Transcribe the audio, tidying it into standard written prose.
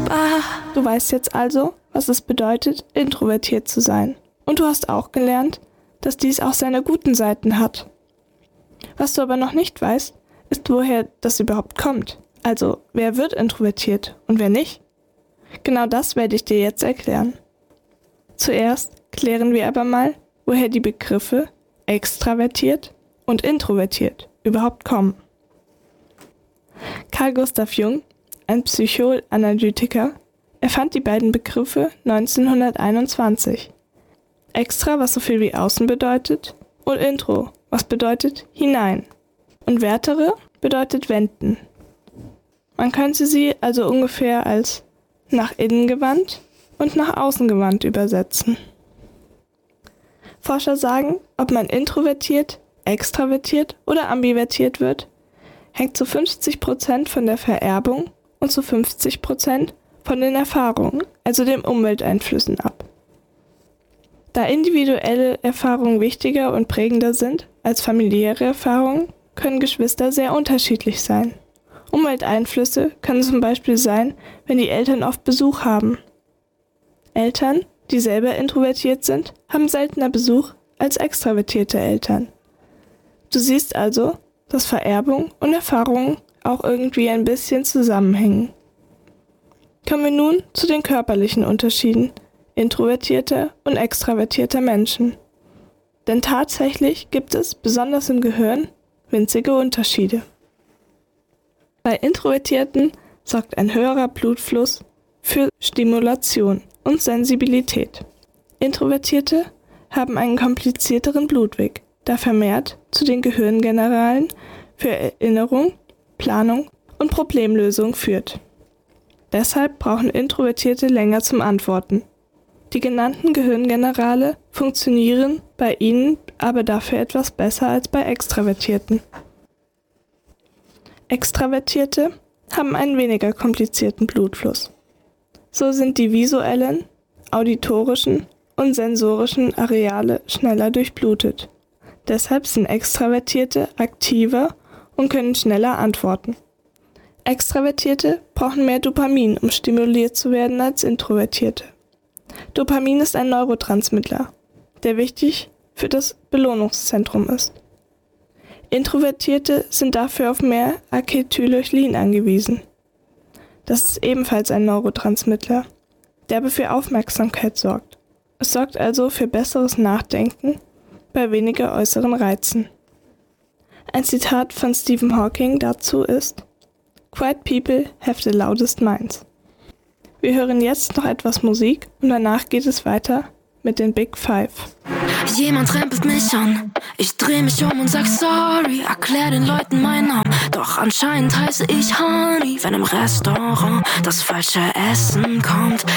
Du weißt jetzt also, was es bedeutet, introvertiert zu sein. Und du hast auch gelernt, dass dies auch seine guten Seiten hat. Was du aber noch nicht weißt, ist, woher das überhaupt kommt. Also, wer wird introvertiert und wer nicht? Genau das werde ich dir jetzt erklären. Zuerst klären wir aber mal, woher die Begriffe extravertiert und introvertiert überhaupt kommen. Carl Gustav Jung, ein Psychoanalytiker, erfand die beiden Begriffe 1921. Extra, was so viel wie außen bedeutet, und intro, was bedeutet hinein. Und vertere bedeutet wenden. Man könnte sie also ungefähr als nach innen gewandt und nach außen gewandt übersetzen. Forscher sagen, ob man introvertiert, extravertiert oder ambivertiert wird, hängt zu 50% von der Vererbung und zu 50% von den Erfahrungen, also den Umwelteinflüssen ab. Da individuelle Erfahrungen wichtiger und prägender sind als familiäre Erfahrungen, können Geschwister sehr unterschiedlich sein. Umwelteinflüsse können zum Beispiel sein, wenn die Eltern oft Besuch haben. Eltern, die selber introvertiert sind, haben seltener Besuch als extravertierte Eltern. Du siehst also, dass Vererbung und Erfahrungen auch irgendwie ein bisschen zusammenhängen. Kommen wir nun zu den körperlichen Unterschieden introvertierter und extravertierter Menschen. Denn tatsächlich gibt es, besonders im Gehirn, winzige Unterschiede. Bei Introvertierten sorgt ein höherer Blutfluss für Stimulation und Sensibilität. Introvertierte haben einen komplizierteren Blutweg, der vermehrt zu den Gehirngeneralen für Erinnerung, Planung und Problemlösung führt. Deshalb brauchen Introvertierte länger zum Antworten. Die genannten Gehirngenerale funktionieren bei ihnen aber dafür etwas besser als bei Extravertierten. Extravertierte haben einen weniger komplizierten Blutfluss. So sind die visuellen, auditorischen und sensorischen Areale schneller durchblutet. Deshalb sind Extravertierte aktiver und können schneller antworten. Extravertierte brauchen mehr Dopamin, um stimuliert zu werden als Introvertierte. Dopamin ist ein Neurotransmitter, der wichtig für das Belohnungszentrum ist. Introvertierte sind dafür auf mehr Acetylcholin angewiesen. Das ist ebenfalls ein Neurotransmitter, der aber für Aufmerksamkeit sorgt. Es sorgt also für besseres Nachdenken bei weniger äußeren Reizen. Ein Zitat von Stephen Hawking dazu ist: "Quiet people have the loudest minds." Wir hören jetzt noch etwas Musik und danach geht es weiter mit den Big Five. Jemand rempelt mich an, ich dreh mich um und sag sorry, erklär den Leuten meinen Namen, doch anscheinend heiße ich Honey. Wenn im Restaurant das falsche Essen kommt,